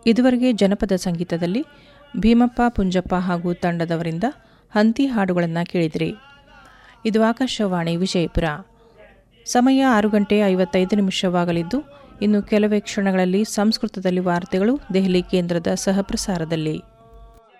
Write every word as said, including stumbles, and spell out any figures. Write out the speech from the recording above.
ಇದುವರೆಗೆ ಜನಪದ ಸಂಗೀತದಲ್ಲಿ ಭೀಮಪ್ಪ ಪುಂಜಪ್ಪ ಹಾಗೂ ತಂಡದವರಿಂದ ಹಂತಿ ಹಾಡುಗಳನ್ನು ಕೇಳಿದಿರಿ. ಇದು ಆಕಾಶವಾಣಿ ವಿಜಯಪುರ. ಸಮಯ ಆರು ಗಂಟೆ ಐವತ್ತೈದು ನಿಮಿಷವಾಗಲಿದ್ದು ಇನ್ನು ಕೆಲವೇ ಕ್ಷಣಗಳಲ್ಲಿ ಸಂಸ್ಕೃತದಲ್ಲಿ ವಾರ್ತೆಗಳು ದೆಹಲಿ ಕೇಂದ್ರದ ಸಹಪ್ರಸಾರದಲ್ಲಿ.